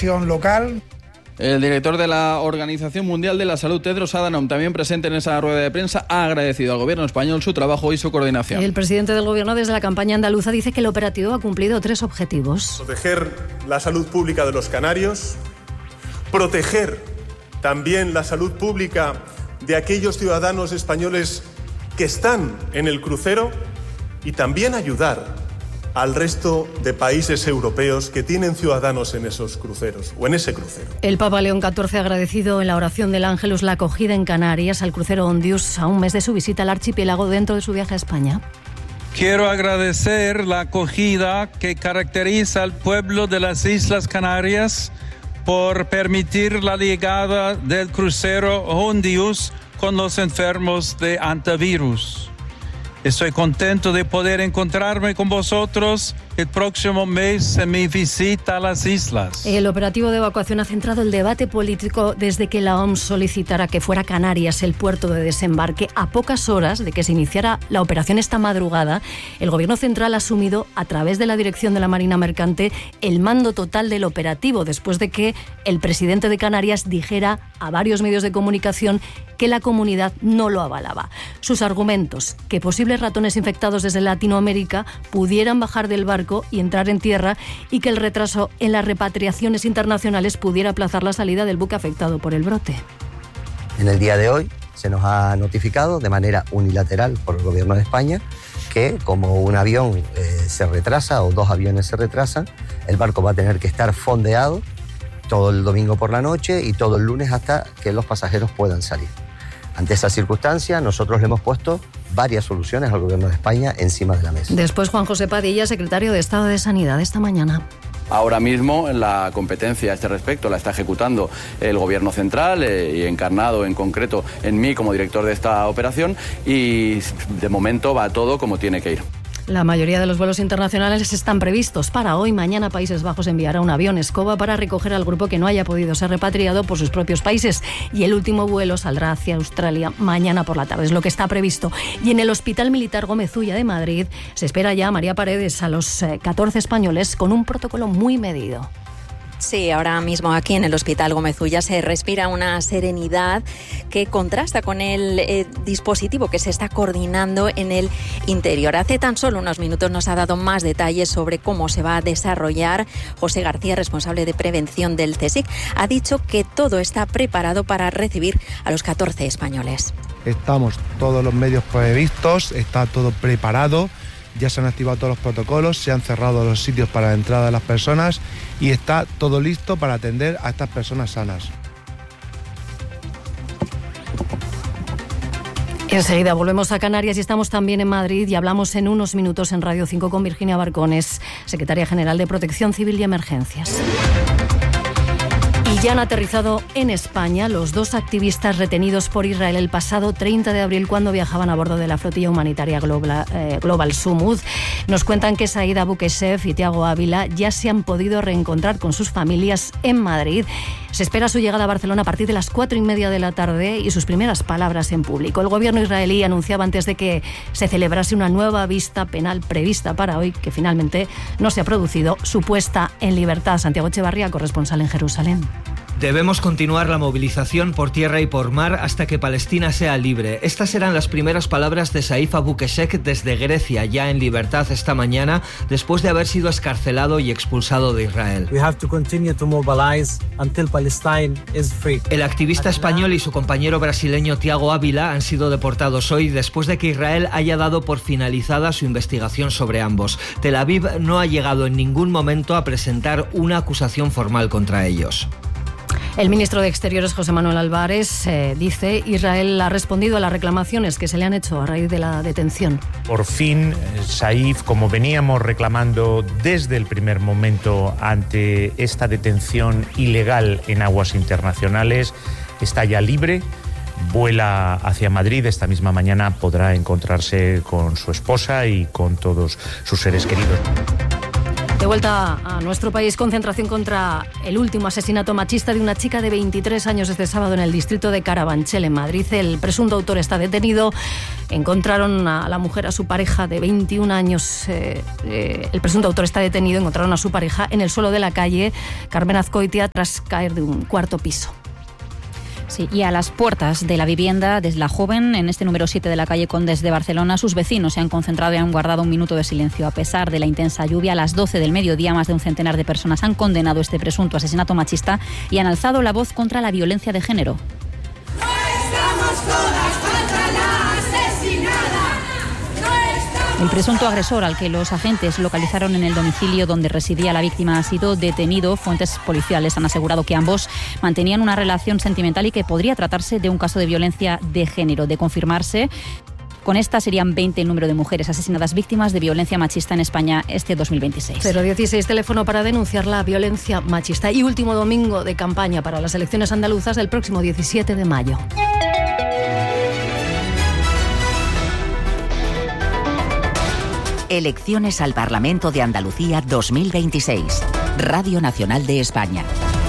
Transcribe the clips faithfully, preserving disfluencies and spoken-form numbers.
población local. El director de la Organización Mundial de la Salud, Tedros Adhanom, también presente en esa rueda de prensa, ha agradecido al gobierno español su trabajo y su coordinación. El presidente del gobierno, desde la campaña andaluza, dice que el operativo ha cumplido tres objetivos. Proteger la salud pública de los canarios, proteger también la salud pública de aquellos ciudadanos españoles que están en el crucero y también ayudar al resto de países europeos que tienen ciudadanos en esos cruceros o en ese crucero. El Papa León catorce ha agradecido en la oración del Ángelus la acogida en Canarias al crucero Ondius a un mes de su visita al archipiélago dentro de su viaje a España. Quiero agradecer la acogida que caracteriza al pueblo de las Islas Canarias por permitir la llegada del crucero Ondius con los enfermos de antivirus. Estoy contento de poder encontrarme con vosotros el próximo mes en mi visita a las islas. El operativo de evacuación ha centrado el debate político desde que la O M S solicitara que fuera Canarias el puerto de desembarque. A pocas horas de que se iniciara la operación esta madrugada, el Gobierno central ha asumido, a través de la dirección de la Marina Mercante, el mando total del operativo, después de que el presidente de Canarias dijera a varios medios de comunicación que la comunidad no lo avalaba. Sus argumentos: que posibles ratones infectados desde Latinoamérica pudieran bajar del barco y entrar en tierra, y que el retraso en las repatriaciones internacionales pudiera aplazar la salida del buque afectado por el brote. En el día de hoy se nos ha notificado de manera unilateral por el Gobierno de España que, como un avión eh, se retrasa o dos aviones se retrasan, el barco va a tener que estar fondeado todo el domingo por la noche y todo el lunes hasta que los pasajeros puedan salir. Ante esa circunstancia, nosotros le hemos puesto varias soluciones al Gobierno de España encima de la mesa. Después, Juan José Padilla, secretario de Estado de Sanidad, esta mañana. Ahora mismo la competencia a este respecto la está ejecutando el Gobierno central eh, y encarnado en concreto en mí como director de esta operación, y de momento va todo como tiene que ir. La mayoría de los vuelos internacionales están previstos para hoy. Mañana Países Bajos enviará un avión escoba para recoger al grupo que no haya podido ser repatriado por sus propios países. Y el último vuelo saldrá hacia Australia mañana por la tarde. Es lo que está previsto. Y en el Hospital Militar Gómez Ulla de Madrid se espera ya a María Paredes a los catorce españoles con un protocolo muy medido. Sí, ahora mismo aquí en el Hospital Gómez Ulla se respira una serenidad que contrasta con el eh, dispositivo que se está coordinando en el interior. Hace tan solo unos minutos nos ha dado más detalles sobre cómo se va a desarrollar. José García, responsable de prevención del CSIC, ha dicho que todo está preparado para recibir a los catorce españoles. Estamos todos los medios previstos, está todo preparado. Ya se han activado todos los protocolos, se han cerrado los sitios para la entrada de las personas y está todo listo para atender a estas personas sanas. Enseguida volvemos a Canarias y estamos también en Madrid y hablamos en unos minutos en Radio cinco con Virginia Barcones, secretaria general de Protección Civil y Emergencias. Y ya han aterrizado en España los dos activistas retenidos por Israel el pasado treinta de abril cuando viajaban a bordo de la flotilla humanitaria Global, eh, Global Sumud. Nos cuentan que Said Abukeshef y Tiago Ávila ya se han podido reencontrar con sus familias en Madrid. Se espera su llegada a Barcelona a partir de las cuatro y media de la tarde y sus primeras palabras en público. El gobierno israelí anunciaba antes de que se celebrase una nueva vista penal prevista para hoy, que finalmente no se ha producido, su puesta en libertad. Santiago Echevarría, corresponsal en Jerusalén. Debemos continuar la movilización por tierra y por mar hasta que Palestina sea libre. Estas serán las primeras palabras de Saif Abukeshef desde Grecia, ya en libertad esta mañana, después de haber sido escarcelado y expulsado de Israel. We have to continue to mobilize until Palestine is free. El activista español y su compañero brasileño Tiago Ávila han sido deportados hoy después de que Israel haya dado por finalizada su investigación sobre ambos. Tel Aviv no ha llegado en ningún momento a presentar una acusación formal contra ellos. El ministro de Exteriores, José Manuel Álvarez, eh, dice Israel ha respondido a las reclamaciones que se le han hecho a raíz de la detención. Por fin, Saif, como veníamos reclamando desde el primer momento ante esta detención ilegal en aguas internacionales, está ya libre. Vuela hacia Madrid. Esta misma mañana podrá encontrarse con su esposa y con todos sus seres queridos. De vuelta a nuestro país, concentración contra el último asesinato machista de una chica de veintitrés años este sábado en el distrito de Carabanchel, en Madrid. El presunto autor está detenido. Encontraron a la mujer, a su pareja de veintiún años. Eh, eh, el presunto autor está detenido. Encontraron a su pareja en el suelo de la calle Carmen Azcoitia tras caer de un cuarto piso. Sí, y a las puertas de la vivienda, desde la joven, en este número siete de la calle Condes de Barcelona, sus vecinos se han concentrado y han guardado un minuto de silencio. A pesar de la intensa lluvia, a las doce del mediodía, más de un centenar de personas han condenado este presunto asesinato machista y han alzado la voz contra la violencia de género. No estamos todas contra la asesinada. El presunto agresor, al que los agentes localizaron en el domicilio donde residía la víctima, ha sido detenido. Fuentes policiales han asegurado que ambos mantenían una relación sentimental y que podría tratarse de un caso de violencia de género. De confirmarse, con esta serían veinte el número de mujeres asesinadas víctimas de violencia machista en España este dos mil veintiséis. cero dieciséis, teléfono para denunciar la violencia machista. Y último domingo de campaña para las elecciones andaluzas del próximo diecisiete de mayo. Elecciones al Parlamento de Andalucía dos mil veintiséis. Radio Nacional de España.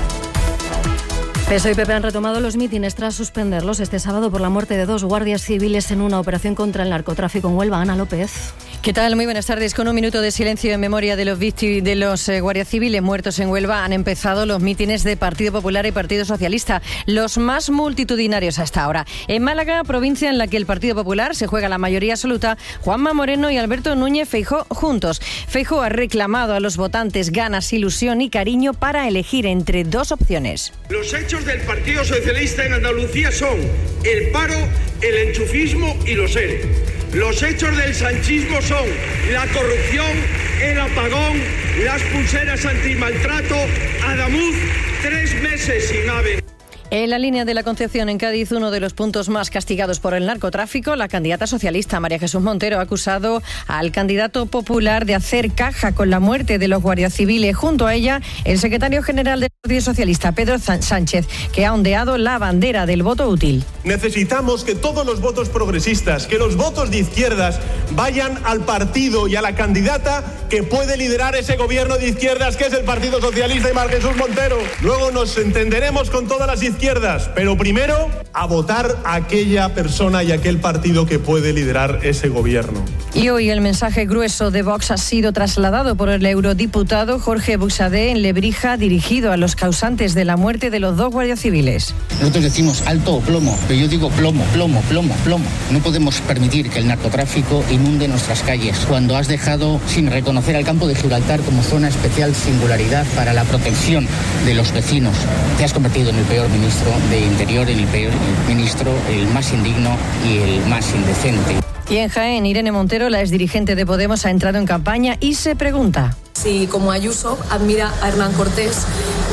P S O E y P P han retomado los mítines tras suspenderlos este sábado por la muerte de dos guardias civiles en una operación contra el narcotráfico en Huelva. Ana López. ¿Qué tal? Muy buenas tardes. Con un minuto de silencio en memoria de los víctimas de los eh, guardias civiles muertos en Huelva, han empezado los mítines de Partido Popular y Partido Socialista, los más multitudinarios hasta ahora. En Málaga, provincia en la que el Partido Popular se juega la mayoría absoluta, Juanma Moreno y Alberto Núñez Feijóo juntos. Feijóo ha reclamado a los votantes ganas, ilusión y cariño para elegir entre dos opciones. Los hechos del Partido Socialista en Andalucía son el paro, el enchufismo y los E R E. Los hechos del sanchismo son la corrupción, el apagón, las pulseras antimaltrato, Adamuz, tres meses sin AVE. En la línea de la Concepción, en Cádiz, uno de los puntos más castigados por el narcotráfico, la candidata socialista María Jesús Montero ha acusado al candidato popular de hacer caja con la muerte de los guardias civiles. Junto a ella, el secretario general del Partido Socialista, Pedro Sánchez, que ha ondeado la bandera del voto útil. Necesitamos que todos los votos progresistas, que los votos de izquierdas vayan al partido y a la candidata que puede liderar ese gobierno de izquierdas, que es el Partido Socialista y María Jesús Montero. Luego nos entenderemos con todas las izquierdas. Izquierdas, pero primero a votar a aquella persona y aquel partido que puede liderar ese gobierno. Y hoy el mensaje grueso de Vox ha sido trasladado por el eurodiputado Jorge Buxadé en Lebrija, dirigido a los causantes de la muerte de los dos guardias civiles. Nosotros decimos alto o plomo, pero yo digo plomo, plomo, plomo, plomo. No podemos permitir que el narcotráfico inunde nuestras calles cuando has dejado sin reconocer al campo de Gibraltar como zona especial singularidad para la protección de los vecinos. Te has convertido en el peor ministro de Interior, el peor ministro, el más indigno y el más indecente. Y en Jaén, Irene Montero, la exdirigente de Podemos, ha entrado en campaña y se pregunta si, como Ayuso, admira a Hernán Cortés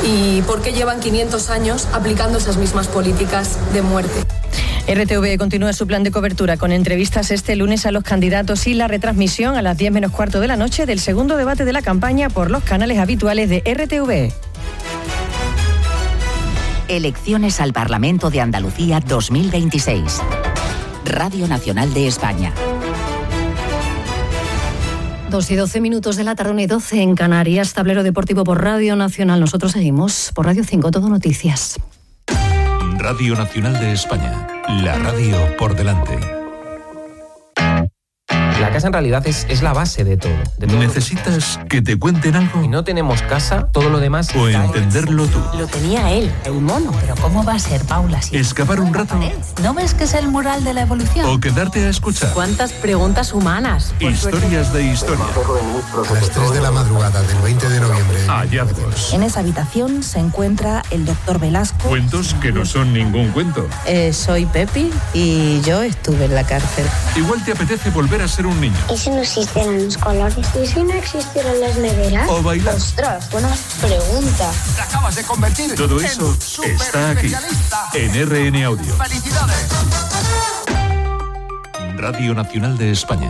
y por qué llevan quinientos años aplicando esas mismas políticas de muerte. R T V continúa su plan de cobertura con entrevistas este lunes a los candidatos y la retransmisión a las diez menos cuarto de la noche del segundo debate de la campaña por los canales habituales de R T V. Elecciones al Parlamento de Andalucía dos mil veintiséis. Radio Nacional de España. Dos y doce minutos de la tarde, una y doce en Canarias. Tablero deportivo por Radio Nacional. Nosotros seguimos por Radio cinco, Todo Noticias. Radio Nacional de España. La radio por delante. La casa en realidad es, es la base de todo, de todo. ¿Necesitas que te cuenten algo? Si no tenemos casa, todo lo demás... O entenderlo tú. Lo tenía él, un mono. Pero ¿cómo va a ser, Paula? Si ¿Escapar un rato? ¿No ves que es el mural de la evolución? ¿O quedarte a escuchar? ¿Cuántas preguntas humanas? Historias de historia. A las tres de la madrugada del veinte de noviembre. Hallazgos. En esa habitación se encuentra el doctor Velasco. Cuentos que no son ningún cuento. Eh, soy Pepi y yo estuve en la cárcel. Igual te apetece volver a ser un niño. ¿Y si no existieran los colores? ¿Y si no existieran las neveras? O bailar. Ostras, buena pregunta. Te acabas de convertir. Todo eso está aquí, en R N Audio. ¡Felicidades! Radio Nacional de España.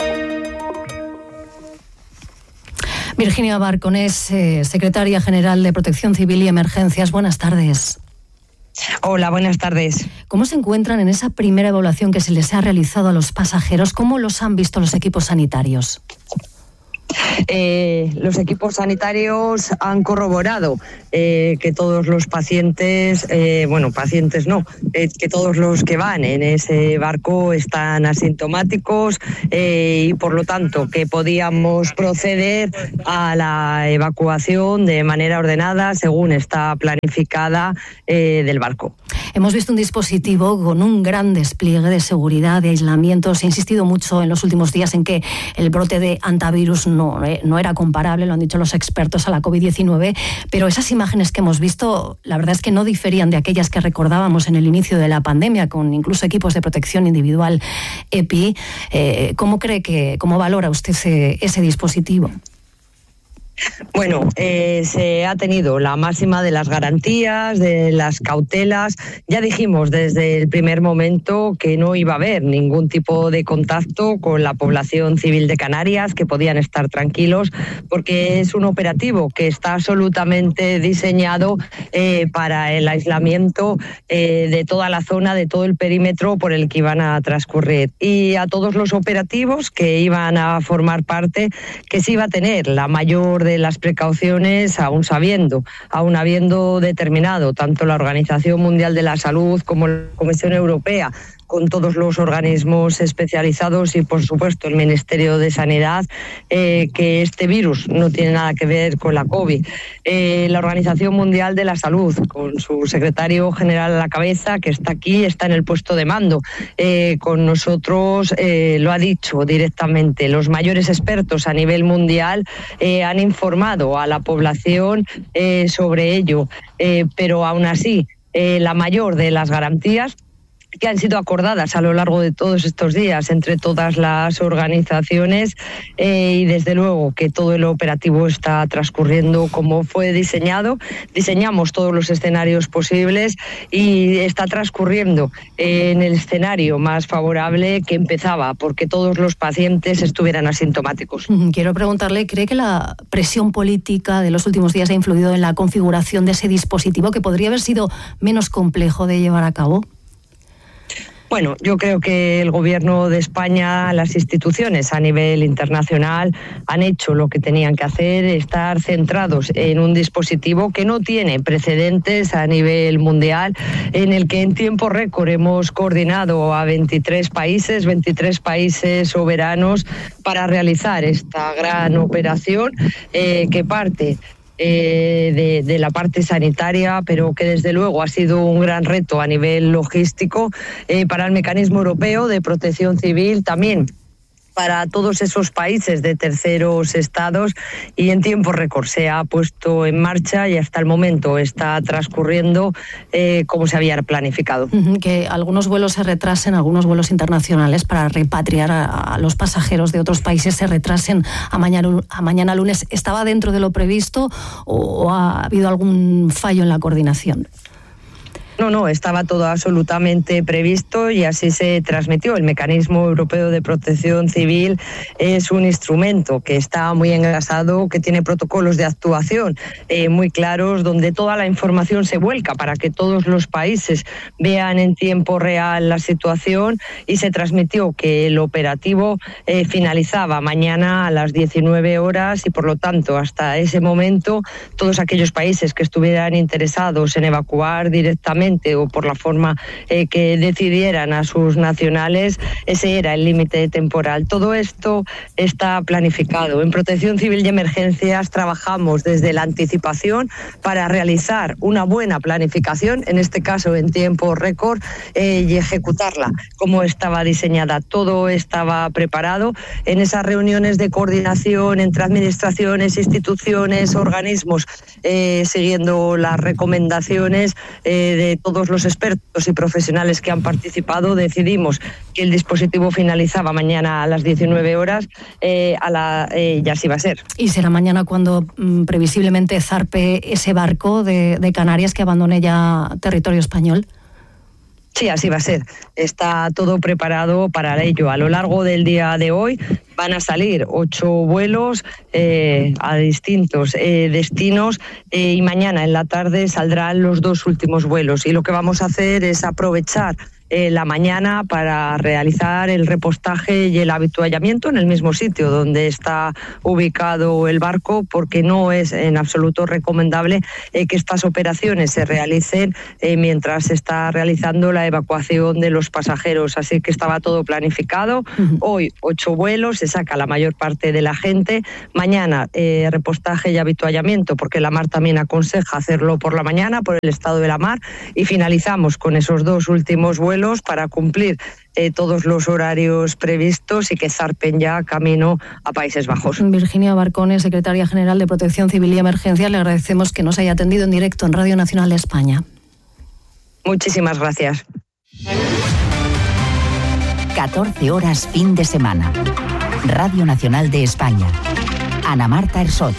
Virginia Barcón es eh, secretaria general de Protección Civil y Emergencias. Buenas tardes. Hola, buenas tardes. ¿Cómo se encuentran en esa primera evaluación que se les ha realizado a los pasajeros? ¿Cómo los han visto los equipos sanitarios? Eh, los equipos sanitarios han corroborado eh, que todos los pacientes, eh, bueno, pacientes no, eh, que todos los que van en ese barco están asintomáticos eh, y por lo tanto que podíamos proceder a la evacuación de manera ordenada según está planificada eh, del barco. Hemos visto un dispositivo con un gran despliegue de seguridad, de aislamiento. Se ha insistido mucho en los últimos días en que el brote de hantavirus no, eh, no era comparable, lo han dicho los expertos, a la covid diecinueve, pero esas imágenes que hemos visto, la verdad es que no diferían de aquellas que recordábamos en el inicio de la pandemia, con incluso equipos de protección individual EPI. Eh, ¿Cómo cree que, cómo valora usted ese, ese dispositivo? Bueno, eh, se ha tenido la máxima de las garantías, de las cautelas. Ya dijimos desde el primer momento que no iba a haber ningún tipo de contacto con la población civil de Canarias, que podían estar tranquilos, porque es un operativo que está absolutamente diseñado eh, para el aislamiento eh, de toda la zona, de todo el perímetro por el que iban a transcurrir. Y a todos los operativos que iban a formar parte, que se iba a tener la mayor de las precauciones, aún sabiendo, aún habiendo determinado tanto la Organización Mundial de la Salud como la Comisión Europea, con todos los organismos especializados y, por supuesto, el Ministerio de Sanidad, eh, que este virus no tiene nada que ver con la COVID. Eh, la Organización Mundial de la Salud, con su secretario general a la cabeza, que está aquí, está en el puesto de mando. Eh, con nosotros eh, lo ha dicho directamente. Los mayores expertos a nivel mundial eh, han informado a la población eh, sobre ello, eh, pero aún así, eh, la mayor de las garantías que han sido acordadas a lo largo de todos estos días entre todas las organizaciones eh, y desde luego que todo el operativo está transcurriendo como fue diseñado. Diseñamos todos los escenarios posibles y está transcurriendo en el escenario más favorable que empezaba, porque todos los pacientes estuvieran asintomáticos. Quiero preguntarle, ¿cree que la presión política de los últimos días ha influido en la configuración de ese dispositivo, que podría haber sido menos complejo de llevar a cabo? Bueno, yo creo que el Gobierno de España, las instituciones a nivel internacional han hecho lo que tenían que hacer, estar centrados en un dispositivo que no tiene precedentes a nivel mundial, en el que en tiempo récord hemos coordinado a veintitrés países, veintitrés países soberanos para realizar esta gran operación eh, que parte Eh, de, de la parte sanitaria, pero que desde luego ha sido un gran reto a nivel logístico eh, para el mecanismo europeo de protección civil, también para todos esos países de terceros estados, y en tiempo récord se ha puesto en marcha y hasta el momento está transcurriendo eh, como se había planificado. Que algunos vuelos se retrasen, algunos vuelos internacionales para repatriar a, a los pasajeros de otros países se retrasen a mañana, a mañana lunes. ¿Estaba dentro de lo previsto o, o ha habido algún fallo en la coordinación? No, no, estaba todo absolutamente previsto y así se transmitió. El Mecanismo Europeo de Protección Civil es un instrumento que está muy engrasado, que tiene protocolos de actuación eh, muy claros, donde toda la información se vuelca para que todos los países vean en tiempo real la situación, y se transmitió que el operativo eh, finalizaba mañana a las diecinueve horas y, por lo tanto, hasta ese momento todos aquellos países que estuvieran interesados en evacuar directamente o por la forma eh, que decidieran a sus nacionales, ese era el límite temporal. Todo esto está planificado. En Protección Civil y Emergencias trabajamos desde la anticipación para realizar una buena planificación, en este caso en tiempo récord, eh, y ejecutarla como estaba diseñada. Todo estaba preparado en esas reuniones de coordinación entre administraciones, instituciones, organismos, eh, siguiendo las recomendaciones eh, de todos los expertos y profesionales que han participado. Decidimos que el dispositivo finalizaba mañana a las diecinueve horas eh, a la, eh, y así va a ser. Y será mañana cuando mmm, previsiblemente zarpe ese barco de, de Canarias que abandone ya territorio español. Sí, así va a ser. Está todo preparado para ello. A lo largo del día de hoy van a salir ocho vuelos eh, a distintos eh, destinos eh, y mañana en la tarde saldrán los dos últimos vuelos. Y lo que vamos a hacer es aprovechar eh, la mañana para realizar el repostaje y el habituallamiento en el mismo sitio donde está ubicado el barco, porque no es en absoluto recomendable eh, que estas operaciones se realicen eh, mientras se está realizando la evacuación de los pasajeros. Así que estaba todo planificado. Uh-huh. Hoy ocho vuelos, se saca la mayor parte de la gente. Mañana eh, repostaje y habituallamiento, porque la mar también aconseja hacerlo por la mañana por el estado de la mar, y finalizamos con esos dos últimos vuelos para cumplir eh, todos los horarios previstos y que zarpen ya camino a Países Bajos. Virginia Barcones, secretaria general de Protección Civil y Emergencias, le agradecemos que nos haya atendido en directo en Radio Nacional de España. Muchísimas gracias. catorce horas fin de semana. Radio Nacional de España. Ana Marta Ersoch.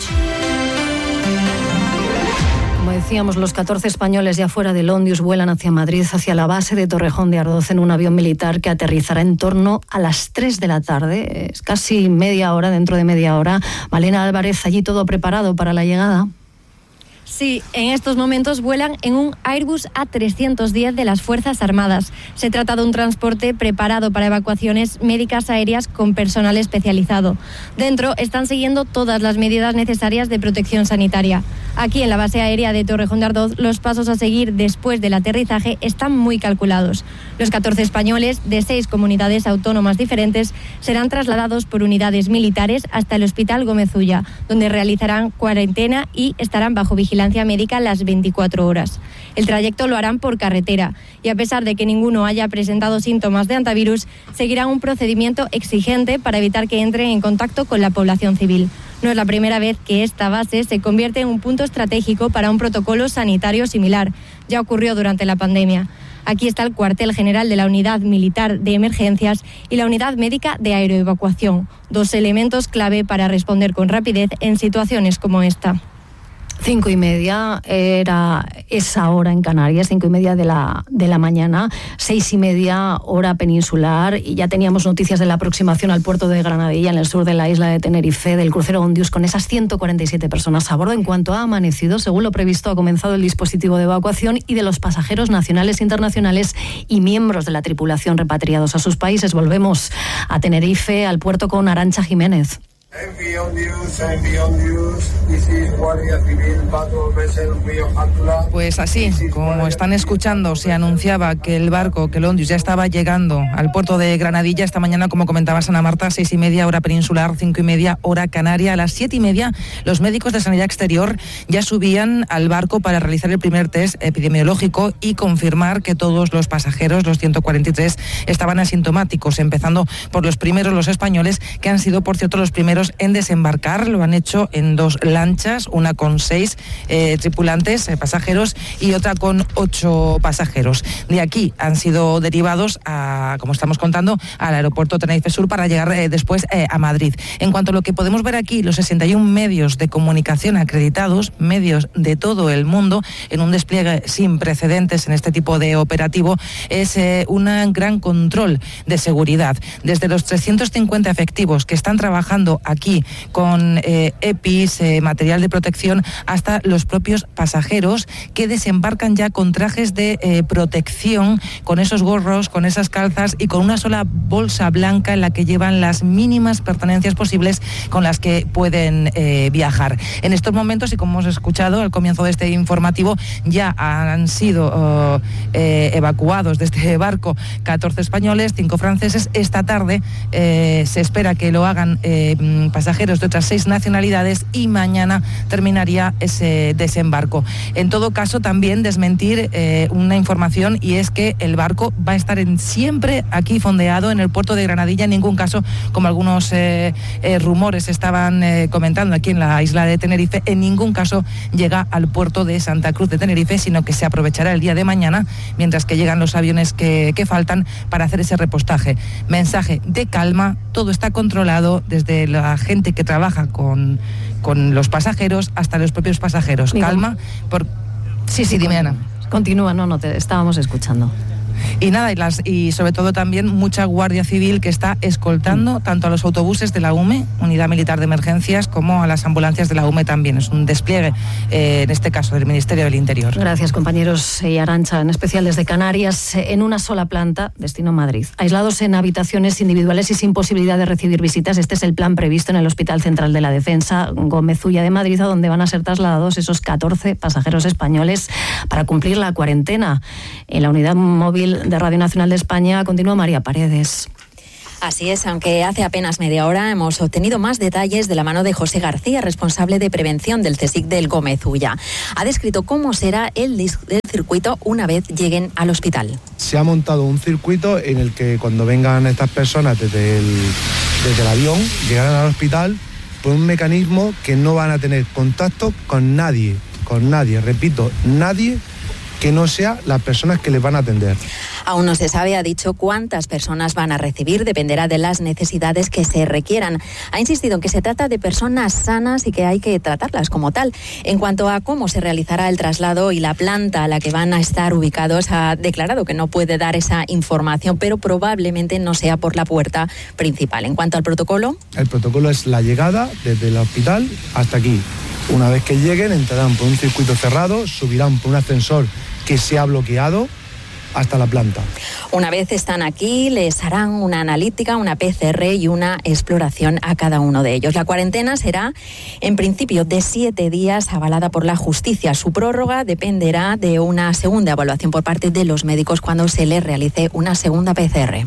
Como decíamos, los catorce españoles ya fuera de Ondius vuelan hacia Madrid, hacia la base de Torrejón de Ardoz, en un avión militar que aterrizará en torno a las tres de la tarde. Es casi media hora, dentro de media hora. Malena Álvarez, allí todo preparado para la llegada. Sí, en estos momentos vuelan en un Airbus A trescientos diez de las Fuerzas Armadas. Se trata de un transporte preparado para evacuaciones médicas aéreas con personal especializado. Dentro están siguiendo todas las medidas necesarias de protección sanitaria. Aquí en la base aérea de Torrejón de Ardoz, los pasos a seguir después del aterrizaje están muy calculados. Los catorce españoles de seis comunidades autónomas diferentes serán trasladados por unidades militares hasta el Hospital Gómez Ulla, donde realizarán cuarentena y estarán bajo vigilancia médica las veinticuatro horas. El trayecto lo harán por carretera y, a pesar de que ninguno haya presentado síntomas de antivirus, seguirán un procedimiento exigente para evitar que entren en contacto con la población civil. No es la primera vez que esta base se convierte en un punto estratégico para un protocolo sanitario similar. Ya ocurrió durante la pandemia. Aquí está el cuartel general de la Unidad Militar de Emergencias y la Unidad Médica de Aeroevacuación, dos elementos clave para responder con rapidez en situaciones como esta. Cinco y media era esa hora en Canarias, cinco y media de la, de la mañana, seis y media hora peninsular, y ya teníamos noticias de la aproximación al puerto de Granadilla, en el sur de la isla de Tenerife, del crucero Ondius, con esas ciento cuarenta y siete personas a bordo. En cuanto ha amanecido, según lo previsto, ha comenzado el dispositivo de evacuación, y de los pasajeros nacionales e internacionales y miembros de la tripulación repatriados a sus países. Volvemos a Tenerife, al puerto, con Arantxa Jiménez. Envi Ondius, Envi Ondius, this is Guardia Civil Patrol Vessel Río Jántula. Pues así, como están escuchando, se anunciaba que el barco, que el Ondius, ya estaba llegando al puerto de Granadilla esta mañana, como comentaba Ana Marta, seis y media hora peninsular, cinco y media hora canaria. A las siete y media, los médicos de Sanidad Exterior ya subían al barco para realizar el primer test epidemiológico y confirmar que todos los pasajeros, los ciento cuarenta y tres, estaban asintomáticos, empezando por los primeros, los españoles, que han sido, por cierto, los primeros en desembarcar. Lo han hecho en dos lanchas, una con seis eh, tripulantes, eh, pasajeros, y otra con ocho pasajeros. De aquí han sido derivados, a, como estamos contando, al aeropuerto Tenerife Sur para llegar eh, después eh, a Madrid. En cuanto a lo que podemos ver aquí, los sesenta y un medios de comunicación acreditados, medios de todo el mundo, en un despliegue sin precedentes en este tipo de operativo, es eh, un gran control de seguridad. Desde los trescientos cincuenta efectivos que están trabajando aquí con eh, E P Is, eh, material de protección, hasta los propios pasajeros que desembarcan ya con trajes de eh, protección, con esos gorros, con esas calzas y con una sola bolsa blanca en la que llevan las mínimas pertenencias posibles con las que pueden eh, viajar. En estos momentos, y como hemos escuchado al comienzo de este informativo, ya han sido oh, eh, evacuados de este barco catorce españoles, cinco franceses. Esta tarde eh, se espera que lo hagan eh, pasajeros de otras seis nacionalidades, y mañana terminaría ese desembarco. En todo caso, también desmentir eh, una información, y es que el barco va a estar en, siempre aquí fondeado en el puerto de Granadilla. En ningún caso, como algunos eh, eh, rumores estaban eh, comentando aquí en la isla de Tenerife, en ningún caso llega al puerto de Santa Cruz de Tenerife, sino que se aprovechará el día de mañana, mientras que llegan los aviones que, que faltan, para hacer ese repostaje. Mensaje de calma, todo está controlado, desde la gente que trabaja con, con los pasajeros hasta los propios pasajeros. Calma, por... sí, sí, dime, Ana. Continúa, no, no, te estábamos escuchando. Y nada, y, las, y sobre todo también mucha Guardia Civil que está escoltando tanto a los autobuses de la U M E, Unidad Militar de Emergencias, como a las ambulancias de la U M E también. Es un despliegue, eh, en este caso, del Ministerio del Interior. Gracias, compañeros. Y Arantxa, en especial desde Canarias, en una sola planta, destino Madrid. Aislados en habitaciones individuales y sin posibilidad de recibir visitas, este es el plan previsto en el Hospital Central de la Defensa Gómez Ulla de Madrid, a donde van a ser trasladados esos catorce pasajeros españoles para cumplir la cuarentena. En la unidad móvil de Radio Nacional de España continúa María Paredes. Así es, aunque hace apenas media hora hemos obtenido más detalles de la mano de José García, responsable de prevención del CSIC del Gómez Ulla. Ha descrito cómo será el, el circuito una vez lleguen al hospital. Se ha montado un circuito en el que cuando vengan estas personas desde el, desde el avión, llegarán al hospital por un mecanismo que no van a tener contacto con nadie, con nadie, repito, nadie que no sea las personas que les van a atender. Aún no se sabe, ha dicho, cuántas personas van a recibir, dependerá de las necesidades que se requieran. Ha insistido en que se trata de personas sanas y que hay que tratarlas como tal. En cuanto a cómo se realizará el traslado y la planta a la que van a estar ubicados, ha declarado que no puede dar esa información, pero probablemente no sea por la puerta principal. En cuanto al protocolo... El protocolo es la llegada desde el hospital hasta aquí. Una vez que lleguen, entrarán por un circuito cerrado, subirán por un ascensor que se ha bloqueado hasta la planta. Una vez están aquí, les harán una analítica, una P C R y una exploración a cada uno de ellos. La cuarentena será, en principio, de siete días, avalada por la justicia. Su prórroga dependerá de una segunda evaluación por parte de los médicos cuando se les realice una segunda P C R.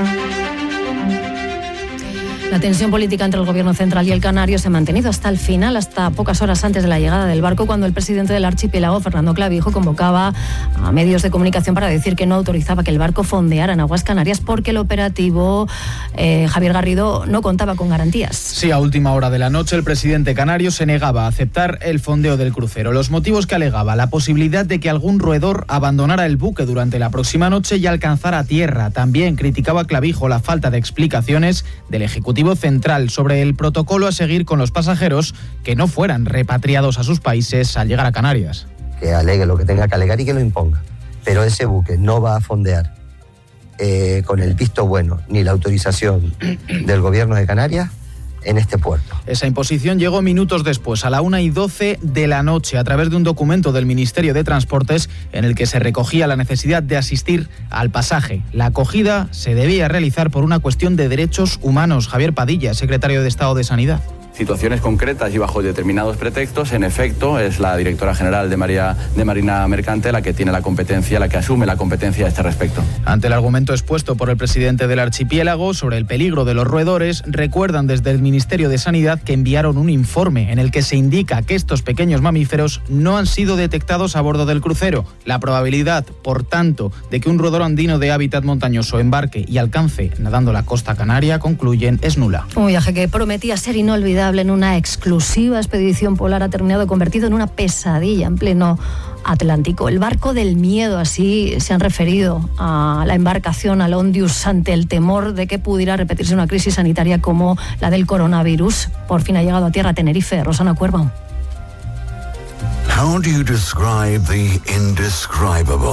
La tensión política entre el Gobierno central y el canario se ha mantenido hasta el final, hasta pocas horas antes de la llegada del barco, cuando el presidente del archipiélago, Fernando Clavijo, convocaba a medios de comunicación para decir que no autorizaba que el barco fondeara en aguas canarias porque el operativo, eh, Javier Garrido, no contaba con garantías. Sí, a última hora de la noche el presidente canario se negaba a aceptar el fondeo del crucero. Los motivos que alegaba: la posibilidad de que algún roedor abandonara el buque durante la próxima noche y alcanzara tierra. También criticaba Clavijo la falta de explicaciones del Ejecutivo Central sobre el protocolo a seguir con los pasajeros que no fueran repatriados a sus países al llegar a Canarias. Que alegue lo que tenga que alegar y que lo imponga, pero ese buque no va a fondear eh, con el visto bueno ni la autorización del Gobierno de Canarias en este puerto. Esa imposición llegó minutos después, a la una y doce de la noche, a través de un documento del Ministerio de Transportes en el que se recogía la necesidad de asistir al pasaje. La acogida se debía realizar por una cuestión de derechos humanos. Javier Padilla, secretario de Estado de Sanidad. Situaciones concretas y bajo determinados pretextos, en efecto, es la directora general de, María, de Marina Mercante la que tiene la competencia, la que asume la competencia a este respecto. Ante el argumento expuesto por el presidente del archipiélago sobre el peligro de los roedores, recuerdan desde el Ministerio de Sanidad que enviaron un informe en el que se indica que estos pequeños mamíferos no han sido detectados a bordo del crucero. La probabilidad, por tanto, de que un roedor andino de hábitat montañoso embarque y alcance nadando la costa canaria, concluyen, es nula. Un viaje que prometía ser inolvidable en una exclusiva expedición polar ha terminado convertido en una pesadilla en pleno Atlántico. El barco del miedo, así se han referido a la embarcación, al Ondius, ante el temor de que pudiera repetirse una crisis sanitaria como la del coronavirus. Por fin ha llegado a tierra Tenerife. Rosana Cuervo. How do you describe the indescribable?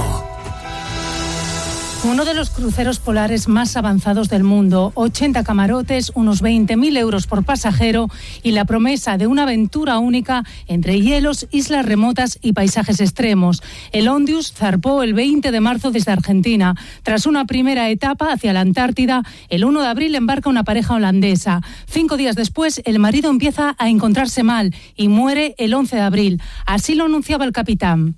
Uno de los cruceros polares más avanzados del mundo, ochenta camarotes, unos veinte mil euros por pasajero y la promesa de una aventura única entre hielos, islas remotas y paisajes extremos. El Ondius zarpó el veinte de marzo desde Argentina. Tras una primera etapa hacia la Antártida, el uno de abril embarca una pareja holandesa. Cinco días después, el marido empieza a encontrarse mal y muere el once de abril. Así lo anunciaba el capitán.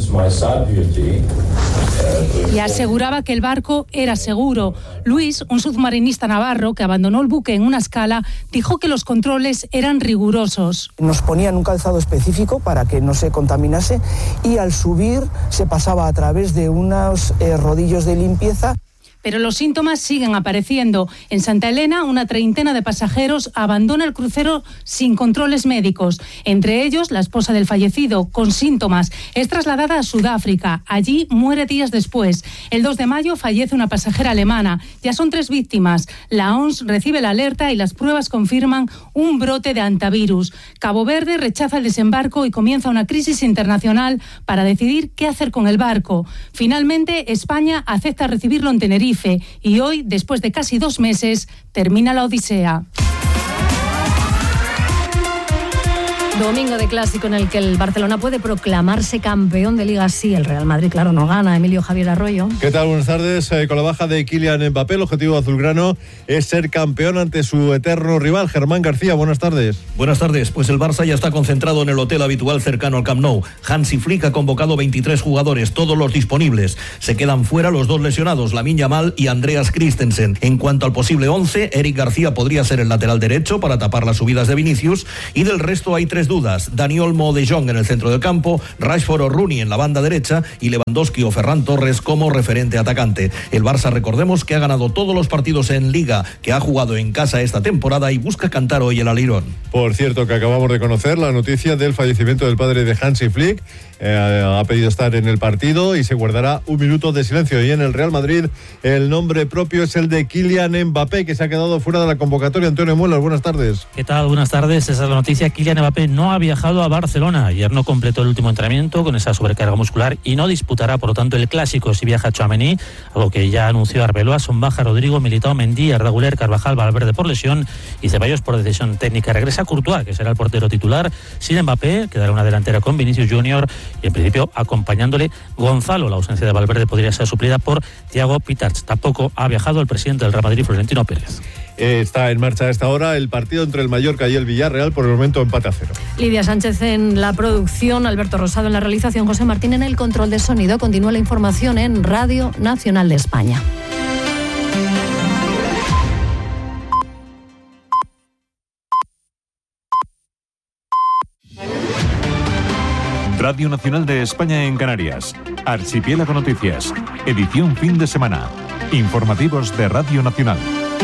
Y aseguraba que el barco era seguro. Luis, un submarinista navarro que abandonó el buque en una escala, dijo que los controles eran rigurosos. Nos ponían un calzado específico para que no se contaminase y al subir se pasaba a través de unos eh, rodillos de limpieza. pero los síntomas siguen apareciendo. En Santa Elena, una treintena de pasajeros abandona el crucero sin controles médicos. Entre ellos, la esposa del fallecido, con síntomas. Es trasladada a Sudáfrica. Allí muere días después. El dos de mayo fallece una pasajera alemana. Ya son tres víctimas. La O M S recibe la alerta y las pruebas confirman un brote de hantavirus. Cabo Verde rechaza el desembarco y comienza una crisis internacional para decidir qué hacer con el barco. Finalmente, España acepta recibirlo en Tenerife. Y hoy, después de casi dos meses, termina la odisea. Domingo de clásico en el que el Barcelona puede proclamarse campeón de Liga. Sí, el Real Madrid, claro, no gana. Emilio Javier Arroyo. ¿Qué tal? Buenas tardes. Eh, con la baja de Kylian Mbappé, el objetivo azulgrano es ser campeón ante su eterno rival, Germán García. Buenas tardes. Buenas tardes. Pues el Barça ya está concentrado en el hotel habitual cercano al Camp Nou. Hansi Flick ha convocado veintitrés jugadores, todos los disponibles. Se quedan fuera los dos lesionados, Lamine Yamal y Andreas Christensen. En cuanto al posible once, Eric García podría ser el lateral derecho para tapar las subidas de Vinicius, y del resto hay tres dudas: Dani Olmo o De Jong en el centro del campo, Rashford o Rooney en la banda derecha y Lewandowski o Ferran Torres como referente atacante. El Barça, recordemos que ha ganado todos los partidos en Liga que ha jugado en casa esta temporada y busca cantar hoy el alirón. Por cierto, que acabamos de conocer la noticia del fallecimiento del padre de Hansi Flick. Eh, ha pedido estar en el partido y se guardará un minuto de silencio. Y en el Real Madrid el nombre propio es el de Kylian Mbappé, que se ha quedado fuera de la convocatoria. Antonio Muelas, buenas tardes. ¿Qué tal? Buenas tardes. Esa es la noticia. Kylian Mbappé no ha viajado a Barcelona. Ayer no completó el último entrenamiento con esa sobrecarga muscular y no disputará, por lo tanto, el Clásico si viaja Tchouaméni, algo que ya anunció Arbeloa. Son baja Rodrigo, Militao, Mendy, Arda Güler, Carvajal, Valverde por lesión y Ceballos por decisión técnica. Regresa Courtois, que será el portero titular. Sin Mbappé, quedará una delantera con Vinicius Junior y en principio acompañándole Gonzalo. La ausencia de Valverde podría ser suplida por Thiago Pitarch. Tampoco ha viajado el presidente del Real Madrid, Florentino Pérez. Eh, está en marcha a esta hora el partido entre el Mallorca y el Villarreal, por el momento empate a cero. Lidia Sánchez en la producción, Alberto Rosado en la realización, José Martín en el control de sonido. Continúa la información en Radio Nacional de España. Radio Nacional de España en Canarias. Archipiélago Noticias. Edición fin de semana. Informativos de Radio Nacional.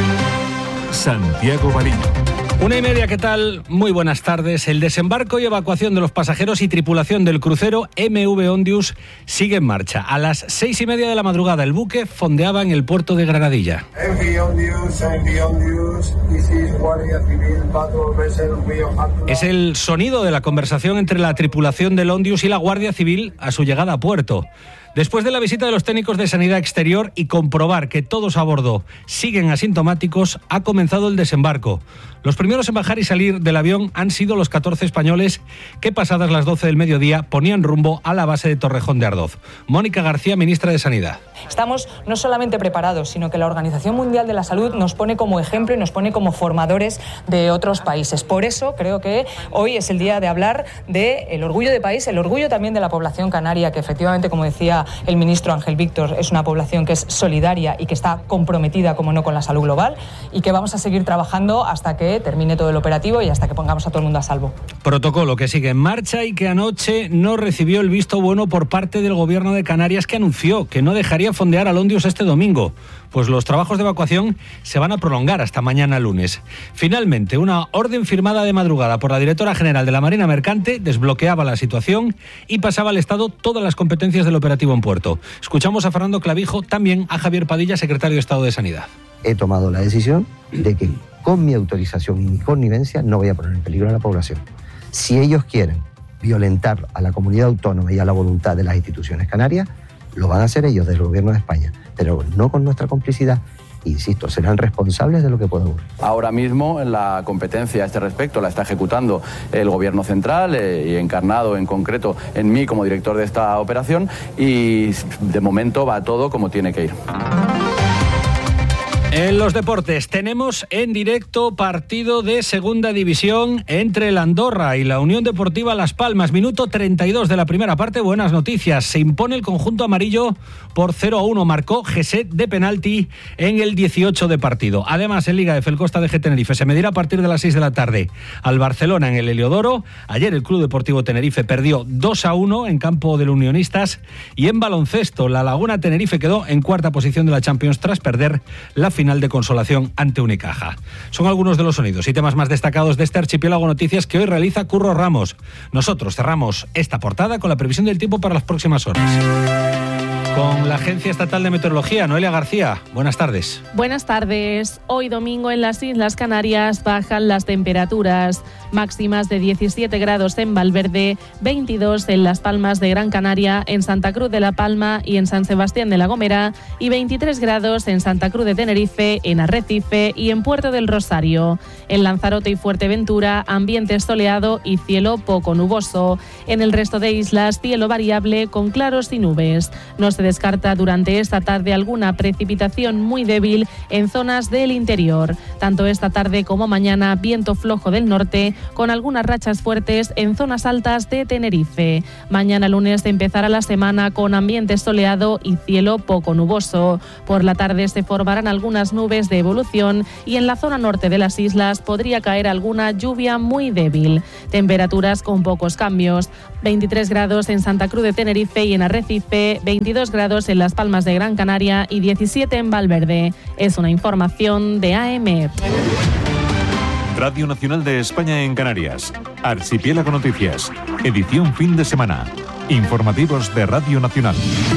Santiago Marín. Una y media, ¿qué tal? Muy buenas tardes. El desembarco y evacuación de los pasajeros y tripulación del crucero M V Ondius sigue en marcha. A las seis y media de la madrugada, el buque fondeaba en el puerto de Granadilla. M V Ondius, M V Ondius, this is Guardia Civil Patrol Vessel Rio Hato. Es el sonido de la conversación entre la tripulación del Ondius y la Guardia Civil a su llegada a puerto. Después de la visita de los técnicos de sanidad exterior y comprobar que todos a bordo siguen asintomáticos, ha comenzado el desembarco. Los primeros en bajar y salir del avión han sido los catorce españoles que, pasadas las doce del mediodía, ponían rumbo a la base de Torrejón de Ardoz. Mónica García, ministra de Sanidad. Estamos no solamente preparados, sino que la Organización Mundial de la Salud nos pone como ejemplo y nos pone como formadores de otros países. Por eso creo que hoy es el día de hablar del orgullo de país, el orgullo también de la población canaria, que efectivamente, como decía el ministro Ángel Víctor, es una población que es solidaria y que está comprometida, como no, con la salud global, y que vamos a seguir trabajando hasta que termine todo el operativo y hasta que pongamos a todo el mundo a salvo. Protocolo que sigue en marcha y que anoche no recibió el visto bueno por parte del Gobierno de Canarias, que anunció que no dejaría fondear al Ondius este domingo. Pues los trabajos de evacuación se van a prolongar hasta mañana lunes. Finalmente, una orden firmada de madrugada por la directora general de la Marina Mercante desbloqueaba la situación y pasaba al Estado todas las competencias del operativo en puerto. Escuchamos a Fernando Clavijo, también a Javier Padilla, secretario de Estado de Sanidad. He tomado la decisión de que con mi autorización y mi connivencia no voy a poner en peligro a la población. Si ellos quieren violentar a la comunidad autónoma y a la voluntad de las instituciones canarias, lo van a hacer ellos del Gobierno de España, pero no con nuestra complicidad. Insisto, serán responsables de lo que pueda ocurrir. Ahora mismo la competencia a este respecto la está ejecutando el Gobierno central eh, y encarnado en concreto en mí como director de esta operación, y de momento va todo como tiene que ir. En los deportes tenemos en directo partido de segunda división entre el Andorra y la Unión Deportiva Las Palmas. Minuto treinta y dos de la primera parte. Buenas noticias. Se impone el conjunto amarillo por cero a uno. Marcó Geset de penalti en el dieciocho de partido. Además, en Liga F, el Costa de G Tenerife se medirá a partir de las seis de la tarde al Barcelona en el Heliodoro. Ayer el Club Deportivo Tenerife perdió dos a uno en campo del Unionistas. Y en baloncesto, la Laguna Tenerife quedó en cuarta posición de la Champions tras perder la final de consolación ante Unicaja. Son algunos de los sonidos y temas más destacados de este Archipiélago Noticias que hoy realiza Curro Ramos. Nosotros cerramos esta portada con la previsión del tiempo para las próximas horas. Con la Agencia Estatal de Meteorología, Noelia García. Buenas tardes. Buenas tardes. Hoy domingo en las Islas Canarias bajan las temperaturas. Máximas de diecisiete grados en Valverde, veintidós en Las Palmas de Gran Canaria, en Santa Cruz de la Palma y en San Sebastián de la Gomera, y veintitrés grados en Santa Cruz de Tenerife, en Arrecife y en Puerto del Rosario. En Lanzarote y Fuerteventura, ambiente soleado y cielo poco nuboso. En el resto de islas, cielo variable con claros y nubes. No se descarta durante esta tarde alguna precipitación muy débil en zonas del interior. Tanto esta tarde como mañana, viento flojo del norte, con algunas rachas fuertes en zonas altas de Tenerife. Mañana lunes empezará la semana con ambiente soleado y cielo poco nuboso. Por la tarde se formarán algunas nubes de evolución y en la zona norte de las islas podría caer alguna lluvia muy débil. Temperaturas con pocos cambios. veintitrés grados en Santa Cruz de Tenerife y en Arrecife, veintidós grados en Las Palmas de Gran Canaria y diecisiete en Valverde. Es una información de A M. Radio Nacional de España en Canarias. Archipiélago Noticias. Edición fin de semana. Informativos de Radio Nacional.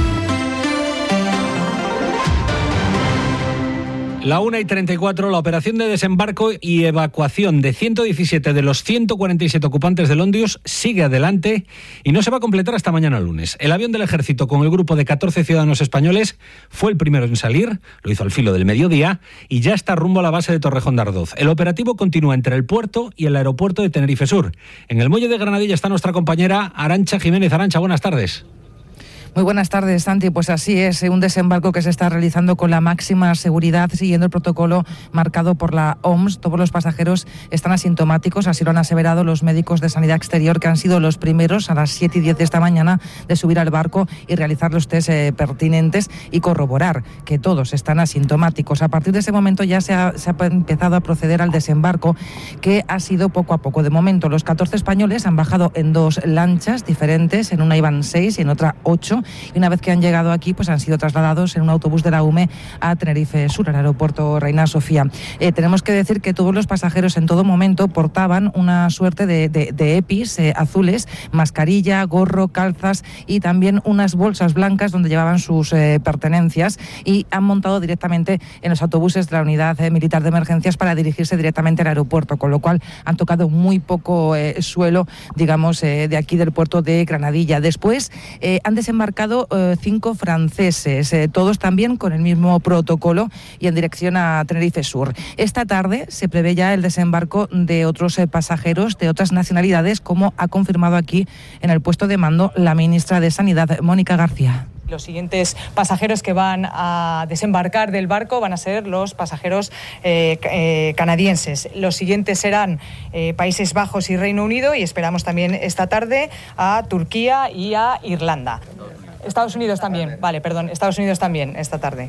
La una y treinta y cuatro, la operación de desembarco y evacuación de ciento diecisiete de los ciento cuarenta y siete ocupantes del Ondius sigue adelante y no se va a completar hasta mañana lunes. El avión del ejército con el grupo de catorce ciudadanos españoles fue el primero en salir, lo hizo al filo del mediodía y ya está rumbo a la base de Torrejón de Ardoz. El operativo continúa entre el puerto y el aeropuerto de Tenerife Sur. En el muelle de Granadilla está nuestra compañera Arantxa Jiménez. Arantxa, buenas tardes. Muy buenas tardes, Santi. Pues así es, un desembarco que se está realizando con la máxima seguridad, siguiendo el protocolo marcado por la O M S. Todos los pasajeros están asintomáticos, así lo han aseverado los médicos de Sanidad Exterior, que han sido los primeros a las siete y diez de esta mañana de subir al barco y realizar los test eh, pertinentes y corroborar que todos están asintomáticos. A partir de ese momento ya se ha, se ha empezado a proceder al desembarco, que ha sido poco a poco. De momento, los catorce españoles han bajado en dos lanchas diferentes, en una iban seis y en otra ocho. Y una vez que han llegado aquí, pues han sido trasladados en un autobús de la U M E a Tenerife Sur, al aeropuerto Reina Sofía. Eh, tenemos que decir que todos los pasajeros en todo momento portaban una suerte de, de, de EPIs eh, azules, mascarilla, gorro, calzas y también unas bolsas blancas donde llevaban sus eh, pertenencias, y han montado directamente en los autobuses de la Unidad eh, Militar de Emergencias para dirigirse directamente al aeropuerto, con lo cual han tocado muy poco eh, suelo, digamos, eh, de aquí del puerto de Granadilla. Después eh, han desembarcado cinco franceses, eh, todos también con el mismo protocolo y en dirección a Tenerife Sur. Esta tarde se prevé ya el desembarco de otros eh, pasajeros de otras nacionalidades, como ha confirmado aquí en el puesto de mando la ministra de Sanidad, Mónica García. Los siguientes pasajeros que van a desembarcar del barco van a ser los pasajeros eh, eh, canadienses. Los siguientes serán eh, Países Bajos y Reino Unido, y esperamos también esta tarde a Turquía y a Irlanda. Estados Unidos también, vale, perdón, Estados Unidos también esta tarde.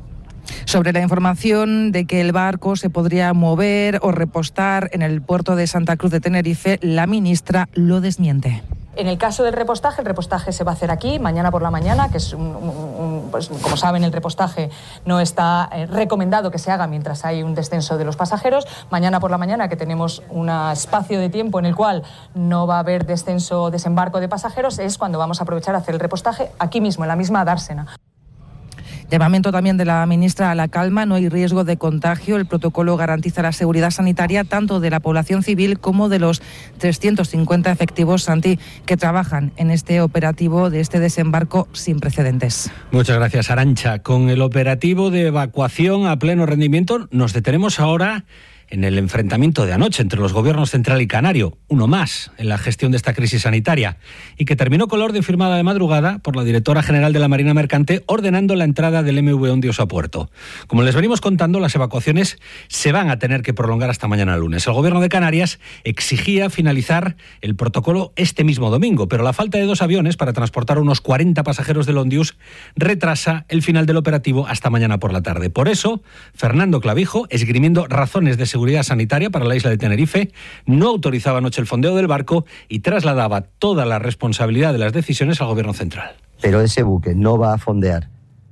Sobre la información de que el barco se podría mover o repostar en el puerto de Santa Cruz de Tenerife, la ministra lo desmiente. En el caso del repostaje, el repostaje se va a hacer aquí, mañana por la mañana, que es, un, un, pues, como saben, el repostaje no está eh, recomendado que se haga mientras hay un descenso de los pasajeros. Mañana por la mañana, que tenemos un espacio de tiempo en el cual no va a haber descenso o desembarco de pasajeros, es cuando vamos a aprovechar a hacer el repostaje aquí mismo, en la misma dársena. Llamamiento también de la ministra a la calma, no hay riesgo de contagio. El protocolo garantiza la seguridad sanitaria tanto de la población civil como de los trescientos cincuenta efectivos, Santi, que trabajan en este operativo de este desembarco sin precedentes. Muchas gracias, Arantxa. Con el operativo de evacuación a pleno rendimiento, nos detenemos ahora en el enfrentamiento de anoche entre los gobiernos central y canario, uno más en la gestión de esta crisis sanitaria, y que terminó con la orden firmada de madrugada por la directora general de la Marina Mercante ordenando la entrada del M V Ondios a puerto. Como les venimos contando, las evacuaciones se van a tener que prolongar hasta mañana lunes. El gobierno de Canarias exigía finalizar el protocolo este mismo domingo, pero la falta de dos aviones para transportar unos cuarenta pasajeros del Ondius retrasa el final del operativo hasta mañana por la tarde. Por eso, Fernando Clavijo, esgrimiendo razones de seguridad sanitaria para la isla de Tenerife, no autorizaba anoche el fondeo del barco y trasladaba toda la responsabilidad de las decisiones al gobierno central. Pero ese buque no va a fondear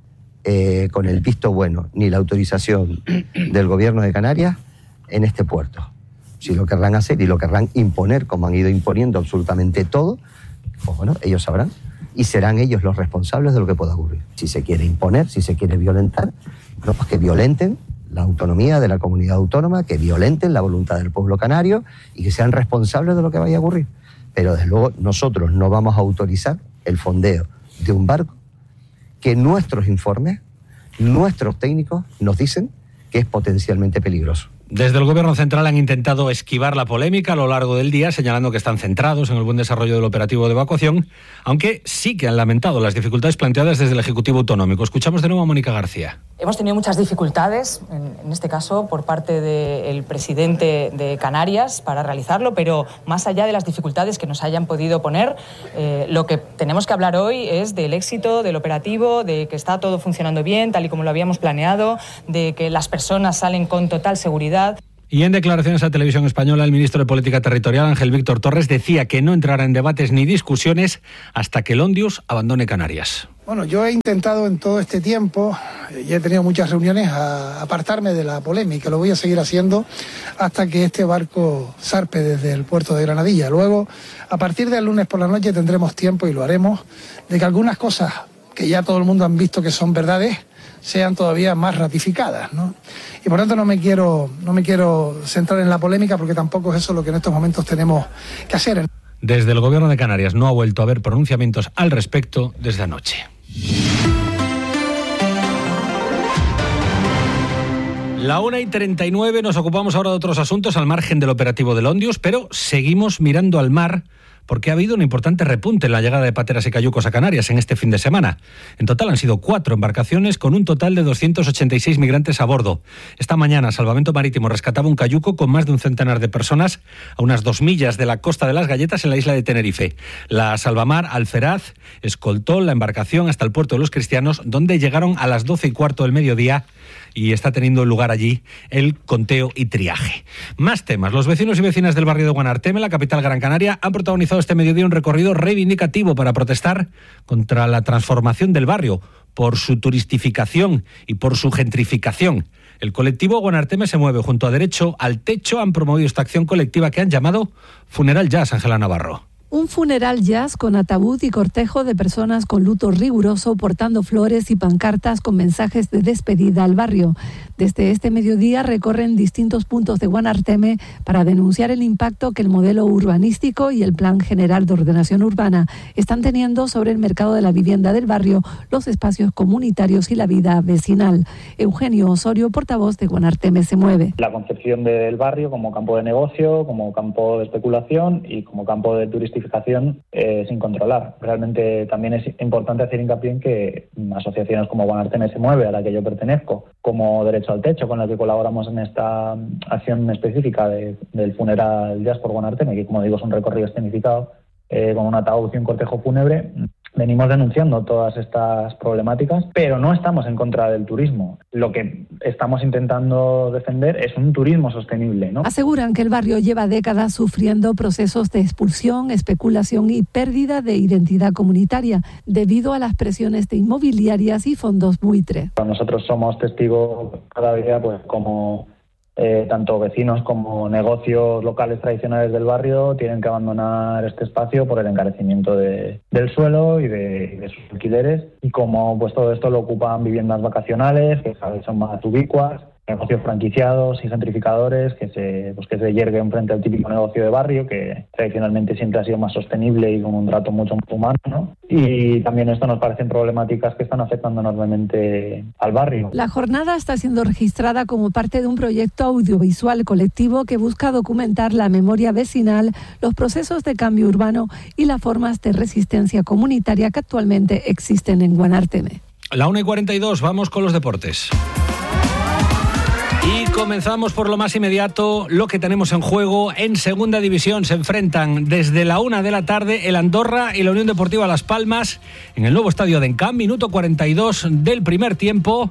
eh, con el visto bueno ni la autorización del gobierno de Canarias en este puerto. Si lo querrán hacer y lo querrán imponer, como han ido imponiendo absolutamente todo, pues bueno, ellos sabrán y serán ellos los responsables de lo que pueda ocurrir. Si se quiere imponer, si se quiere violentar, no, pues que violenten la autonomía de la comunidad autónoma, que violenten la voluntad del pueblo canario y que sean responsables de lo que vaya a ocurrir. Pero desde luego nosotros no vamos a autorizar el fondeo de un barco que nuestros informes, nuestros técnicos nos dicen que es potencialmente peligroso. Desde el Gobierno central han intentado esquivar la polémica a lo largo del día, señalando que están centrados en el buen desarrollo del operativo de evacuación, aunque sí que han lamentado las dificultades planteadas desde el Ejecutivo Autonómico. Escuchamos de nuevo a Mónica García. Hemos tenido muchas dificultades, en, en este caso, por parte del presidente de Canarias para realizarlo, pero más allá de las dificultades que nos hayan podido poner, eh, lo que tenemos que hablar hoy es del éxito del operativo, de que está todo funcionando bien, tal y como lo habíamos planeado, de que las personas salen con total seguridad. Y en declaraciones a Televisión Española, el ministro de Política Territorial, Ángel Víctor Torres, decía que no entrará en debates ni discusiones hasta que el Ondius abandone Canarias. Bueno, yo he intentado en todo este tiempo, y he tenido muchas reuniones, a apartarme de la polémica. Lo voy a seguir haciendo hasta que este barco zarpe desde el puerto de Granadilla. Luego, a partir del lunes por la noche tendremos tiempo, y lo haremos, de que algunas cosas que ya todo el mundo han visto que son verdades, sean todavía más ratificadas, ¿no? Y por tanto no me quiero no me quiero centrar en la polémica, porque tampoco es eso lo que en estos momentos tenemos que hacer. Desde el Gobierno de Canarias no ha vuelto a haber pronunciamientos al respecto desde anoche. La una y treinta y nueve, nos ocupamos ahora de otros asuntos al margen del operativo del Ondius, pero seguimos mirando al mar porque ha habido un importante repunte en la llegada de pateras y cayucos a Canarias en este fin de semana. En total han sido cuatro embarcaciones con un total de doscientos ochenta y seis migrantes a bordo. Esta mañana Salvamento Marítimo rescataba un cayuco con más de un centenar de personas a unas dos millas de la Costa de las Galletas en la isla de Tenerife. La Salvamar Alferaz escoltó la embarcación hasta el puerto de los Cristianos, donde llegaron a las doce y cuarto del mediodía, y está teniendo lugar allí el conteo y triaje. Más temas. Los vecinos y vecinas del barrio de Guanarteme, la capital Gran Canaria, han protagonizado este mediodía un recorrido reivindicativo para protestar contra la transformación del barrio, por su turistificación y por su gentrificación. El colectivo Guanarteme se mueve junto a Derecho al Techo. Han promovido esta acción colectiva que han llamado Funeral Jazz. Ángela Navarro. Un funeral jazz con ataúd y cortejo de personas con luto riguroso, portando flores y pancartas con mensajes de despedida al barrio. Desde este mediodía recorren distintos puntos de Guanarteme para denunciar el impacto que el modelo urbanístico y el Plan General de Ordenación Urbana están teniendo sobre el mercado de la vivienda del barrio, los espacios comunitarios y la vida vecinal. Eugenio Osorio, portavoz de Guanarteme se mueve. La concepción del barrio como campo de negocio, como campo de especulación y como campo de turistificación eh, sin controlar. Realmente también es importante hacer hincapié en que asociaciones como Guanarteme se mueve, a la que yo pertenezco, como Derecho al Techo, con la que colaboramos en esta acción específica de, del funeral Jazz por Guanarteme, que como digo es un recorrido escenificado eh, con un ataúd y un cortejo fúnebre. Venimos denunciando todas estas problemáticas, pero no estamos en contra del turismo. Lo que estamos intentando defender es un turismo sostenible, ¿no? Aseguran que el barrio lleva décadas sufriendo procesos de expulsión, especulación y pérdida de identidad comunitaria debido a las presiones de inmobiliarias y fondos buitre. Nosotros somos testigos cada día, pues como Eh, tanto vecinos como negocios locales tradicionales del barrio tienen que abandonar este espacio por el encarecimiento de, del suelo y de, de sus alquileres, y como pues todo esto lo ocupan viviendas vacacionales que cada vez son más ubicuas negocios franquiciados y gentrificadores que se, pues que se yerguen frente al típico negocio de barrio, que tradicionalmente siempre ha sido más sostenible y con un trato mucho más humano, ¿no? Y también esto nos parecen problemáticas que están afectando enormemente al barrio. La jornada está siendo registrada como parte de un proyecto audiovisual colectivo que busca documentar la memoria vecinal, los procesos de cambio urbano y las formas de resistencia comunitaria que actualmente existen en Guanarteme. La una y cuarenta y dos, vamos con los deportes. Y comenzamos por lo más inmediato, lo que tenemos en juego. En segunda división se enfrentan desde la una de la tarde el Andorra y la Unión Deportiva Las Palmas en el nuevo estadio de Encamp, minuto cuarenta y dos del primer tiempo.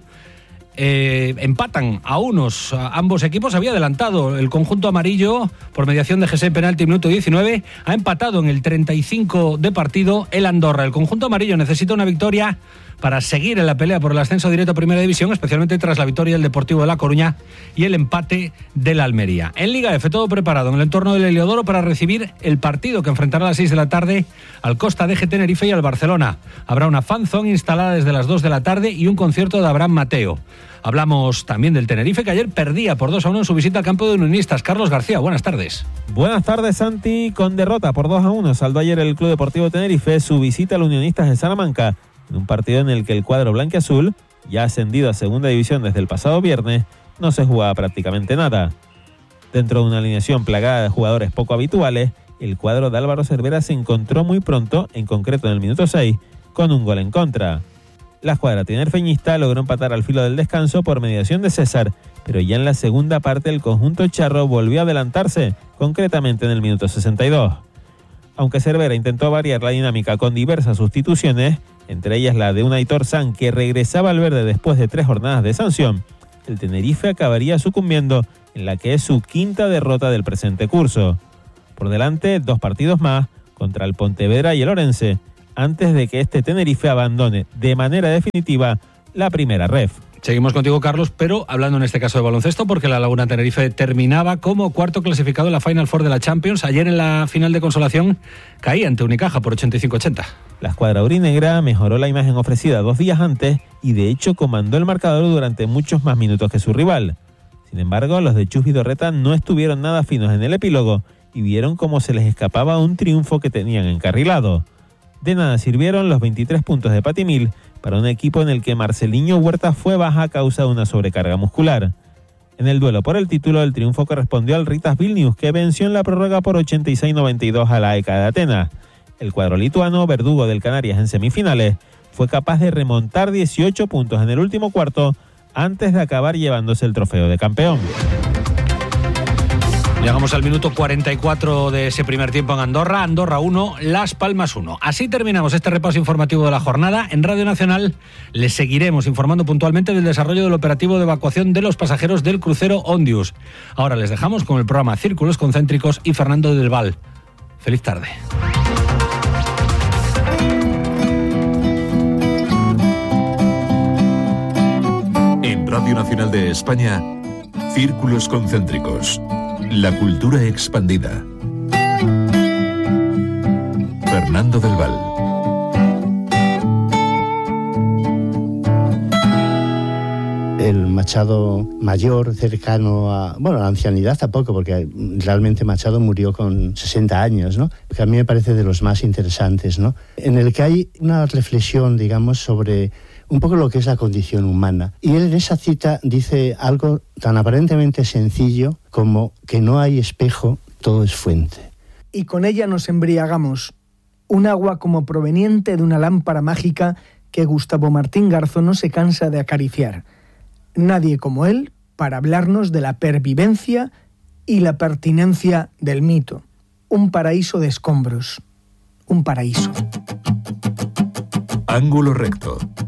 Eh, empatan a unos a ambos equipos. Había adelantado el conjunto amarillo por mediación de G S penalti minuto diecinueve. Ha empatado en el treinta y cinco de partido el Andorra. El conjunto amarillo necesita una victoria para seguir en la pelea por el ascenso directo a Primera División, especialmente tras la victoria del Deportivo de La Coruña y el empate del Almería. En Liga F, todo preparado en el entorno del Heliodoro para recibir el partido que enfrentará a las seis de la tarde al Costa de Eje Tenerife y al Barcelona. Habrá una fanzone instalada desde las dos de la tarde y un concierto de Abraham Mateo. Hablamos también del Tenerife, que ayer perdía por dos a uno en su visita al campo de Unionistas. Carlos García, buenas tardes. Buenas tardes, Santi. Con derrota por dos a uno saldó ayer el Club Deportivo Tenerife su visita al Unionistas de Salamanca, en un partido en el que el cuadro blanquiazul, ya ascendido a segunda división desde el pasado viernes, no se jugaba prácticamente nada. Dentro de una alineación plagada de jugadores poco habituales, el cuadro de Álvaro Cervera se encontró muy pronto, en concreto en el minuto seis, con un gol en contra. La escuadra tinerfeñista logró empatar al filo del descanso por mediación de César, pero ya en la segunda parte el conjunto charro volvió a adelantarse, concretamente en el minuto sesenta y dos. Aunque Cervera intentó variar la dinámica con diversas sustituciones, entre ellas la de un Aitor San que regresaba al verde después de tres jornadas de sanción, el Tenerife acabaría sucumbiendo en la que es su quinta derrota del presente curso. Por delante, dos partidos más contra el Pontevedra y el Orense, antes de que este Tenerife abandone de manera definitiva la primera ref. Seguimos contigo, Carlos, pero hablando en este caso de baloncesto, porque la Laguna Tenerife terminaba como cuarto clasificado en la Final Four de la Champions. Ayer en la final de consolación caía ante Unicaja por ochenta y cinco a ochenta. La escuadra aurinegra mejoró la imagen ofrecida dos días antes y de hecho comandó el marcador durante muchos más minutos que su rival. Sin embargo, los de Chus Vidorreta no estuvieron nada finos en el epílogo y vieron cómo se les escapaba un triunfo que tenían encarrilado. De nada sirvieron los veintitrés puntos de Patimil para un equipo en el que Marceliño Huerta fue baja a causa de una sobrecarga muscular. En el duelo por el título, el triunfo correspondió al Ritas Vilnius, que venció en la prórroga por ochenta y seis a noventa y dos a la E C A de Atenas. El cuadro lituano, verdugo del Canarias en semifinales, fue capaz de remontar dieciocho puntos en el último cuarto antes de acabar llevándose el trofeo de campeón. Llegamos al minuto cuarenta y cuatro de ese primer tiempo en Andorra. Andorra uno, Las Palmas uno. Así terminamos este repaso informativo de la jornada. En Radio Nacional les seguiremos informando puntualmente del desarrollo del operativo de evacuación de los pasajeros del crucero Ondius. Ahora les dejamos con el programa Círculos Concéntricos y Fernando del Val. Feliz tarde. En Radio Nacional de España, Círculos Concéntricos. La cultura expandida. Fernando del Val. El Machado mayor, cercano a, bueno, a la ancianidad tampoco, porque realmente Machado murió con sesenta años, ¿no? Que a mí me parece de los más interesantes, ¿no? En el que hay una reflexión, digamos, sobre un poco lo que es la condición humana. Y él en esa cita dice algo tan aparentemente sencillo como que no hay espejo, todo es fuente. Y con ella nos embriagamos. Un agua como proveniente de una lámpara mágica que Gustavo Martín Garzo no se cansa de acariciar. Nadie como él para hablarnos de la pervivencia y la pertinencia del mito. Un paraíso de escombros. Un paraíso. Ángulo recto.